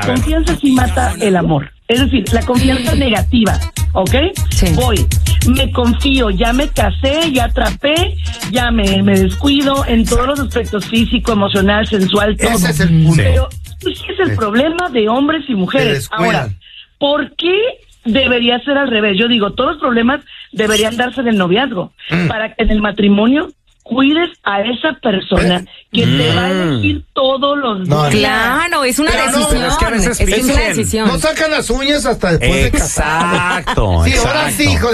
confianza sí mata el amor. Es decir, la confianza negativa, ¿ok? Sí. Voy, me confío, ya me casé, ya atrapé, ya me descuido en todos los aspectos, físico, emocional, sensual, todo. Ese es el punto. Pero ese es el problema de hombres y mujeres. Ahora, ¿por qué debería ser al revés? Yo digo, todos los problemas deberían darse en el noviazgo, para que en el matrimonio cuides a esa persona que te va a elegir todos los días. Claro, es una decisión. No, es que a veces es una fingen. decisión. No sacan las uñas hasta después de casar. Exacto. Sí, ahora sí, hijo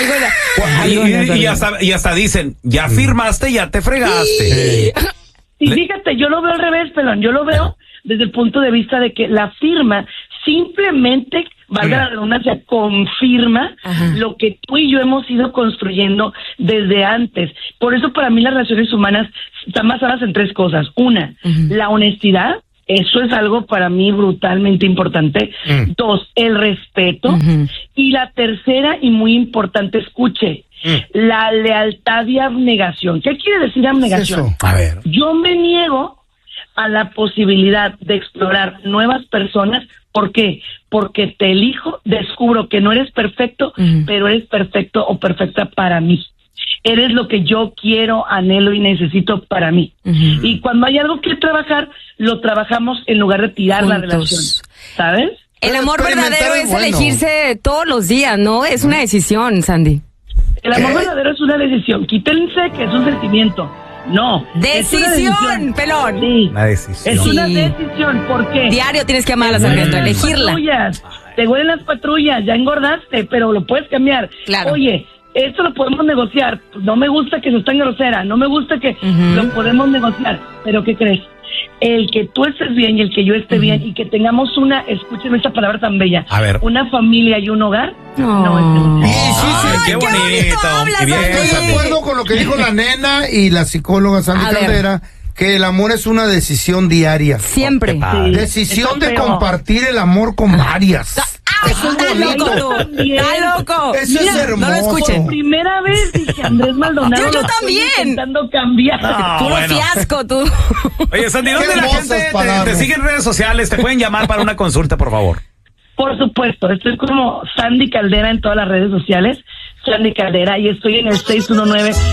de... Y hasta dicen, ya firmaste, ya te fregaste. Y fíjate, yo lo veo al revés, Pelón. Yo lo veo desde el punto de vista de que la firma simplemente, valga la redundancia, confirma lo que tú y yo hemos ido construyendo desde antes. Por eso para mí las relaciones humanas están basadas en 3 cosas. Una, la honestidad. Eso es algo para mí brutalmente importante. 2, el respeto. Y la tercera y muy importante, escuche, la lealtad y abnegación. ¿Qué quiere decir abnegación? ¿Qué es eso? A ver. Yo me niego a la posibilidad de explorar nuevas personas. ¿Por qué? Porque te elijo, descubro que no eres perfecto, pero eres perfecto o perfecta para mí. Eres lo que yo quiero, anhelo y necesito para mí. Y cuando hay algo que trabajar, lo trabajamos en lugar de tirar la relación. ¿Sabes? El amor Experimentar verdadero es es bueno. elegirse todos los días, ¿no? Es una decisión, Sandy. El amor verdadero es una decisión. Quítense que es un sentimiento. No. es una Decisión, pelón. Sí. Una decisión. Es una Sí. decisión. ¿Por qué? Diario tienes que amar a la Te huelen sargento, las elegirla. patrullas, te huelen las patrullas, ya engordaste, pero lo puedes cambiar. Claro. Oye, esto lo podemos negociar. No me gusta que seas tan grosera, no me gusta que lo podemos negociar. Pero ¿qué crees? El que tú estés bien y el que yo esté bien y que tengamos una, escúcheme esta palabra tan bella, A ver. una familia y un hogar, No. es Ay, qué bonito. hablas, Qué bien, Sandy. Estoy de Sandy. acuerdo con lo que dijo la nena y la psicóloga Sandy A ver. Caldera, que el amor es una decisión diaria. Siempre. Qué padre. Decisión Está de feo. compartir el amor con varias. Eso es Está bonito. loco tú. También. Está loco. Eso es hermoso. No lo escuchen. primera vez dije Andrés Maldonado. Yo lo estoy también. intentando cambiar. No, Puro bueno. fiasco, tú. Oye, Sandy, ¿dónde Qué la hermosas gente palabras. te sigue en redes sociales? Te pueden llamar para una consulta, por favor. Por supuesto, estoy como Sandy Caldera en todas las redes sociales. Sandy Caldera, y estoy en el 619